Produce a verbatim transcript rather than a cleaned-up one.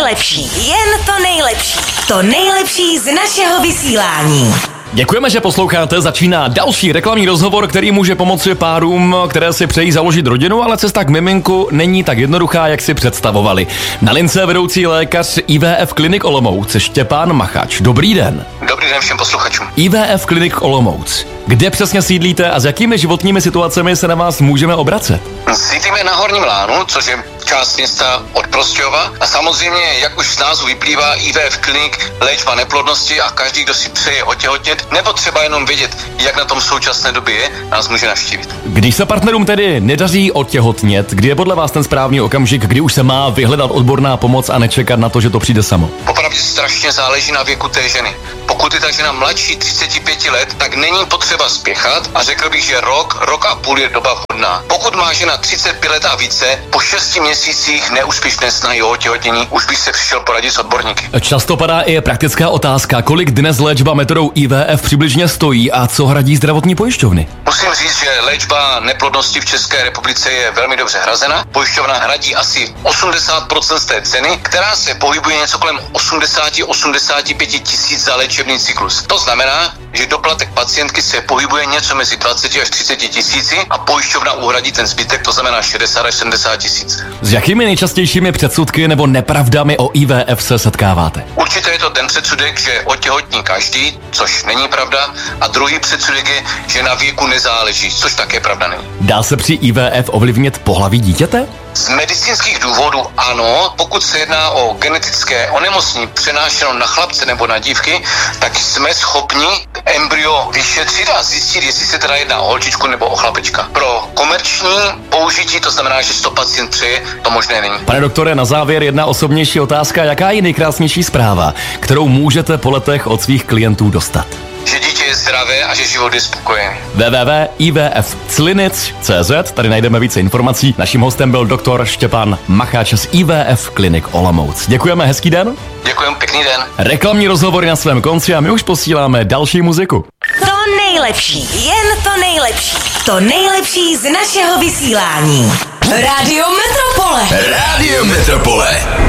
nejlepší, jen to nejlepší. To nejlepší z našeho vysílání. Děkujeme, že posloucháte. Začíná další reklamní rozhovor, který může pomoci párům, které si přejí založit rodinu, ale cesta k miminku není tak jednoduchá, jak si představovali. Na lince vedoucí lékař I V F Klinik Olomouc Štěpán Macháč. Dobrý den. Dobrý den všem posluchačům. I V F Klinik Olomouc. Kde přesně sídlíte a s jakými životními situacemi se na vás můžeme obracet? Sídlíme na Horním Lánu, což je část města od Prostějova, a samozřejmě, jak už z názvu vyplývá, I V F Klinik, léčba neplodnosti, a každý, kdo si přeje otěhotnět nebo třeba jenom vědět, jak na tom v současné době je, nás může navštívit. Když se partnerům tedy nedaří otěhotnět, kdy je podle vás ten správný okamžik, kdy už se má vyhledat odborná pomoc a nečekat na to, že to přijde samo? Popravdě strašně záleží na věku té ženy. Pokud je ta žena mladší třicet pět let, tak není potřeba spěchat a řekl bych, že rok, rok a půl je doba vhodná. Pokud má žena třicet pět let a více, po šesti měsících neúspěšné snahy o otěhotnění, už bych se přišel poradit s odborníky. Často padá i praktická otázka, kolik dnes léčba metodou I V F přibližně stojí a co hradí zdravotní pojišťovny? Musím říct, že léčba neplodnosti v České republice je velmi dobře hrazena. Pojišťovna hradí asi osmdesát procent z té ceny, která se pohybuje něco kolem osmdesát až osmdesát pět tisíc za léčebný cyklus. To znamená, že doplatek pacientky se pohybuje něco mezi dvacet až třicet tisíci a pojišťovna uhradí ten zbytek, to znamená šedesát až sedmdesát tisíc. S jakými nejčastějšími předsudky nebo nepravdami o I V F se setkáváte? Určitě je to ten předsudek, že otěhotní každý, což není pravda, a druhý předsudek je, že na věku nezáleží, což také pravda není. Dá se při I V F ovlivnit pohlaví dítěte? Z medicínských důvodů ano, pokud se jedná o genetické onemocnění přenášeno na chlapce nebo na dívky, tak jsme schopni embryo vyšetřit a zjistit, jestli se teda jedná o holčičku nebo o chlapečka. Pro komerční použití, to znamená, že to pacient přeje, to možné není. Pane doktore, na závěr jedna osobnější otázka. Jaká je nejkrásnější zpráva, kterou můžete po letech od svých klientů dostat? Že dítě je zdravé a že život je spokojený. w w w tečka i v f clinic tečka c z, tady najdeme více informací. Naším hostem byl doktor Štěpán Macháč z I V F Klinik Olomouc. Děkujeme, hezký den. Děkujeme, pěkný den. Reklamní rozhovory na svém konci a my už posíláme další muziku. To nejlepší, jen to nejlepší. To nejlepší z našeho vysílání. Rádio Metropole. Rádio Metropole.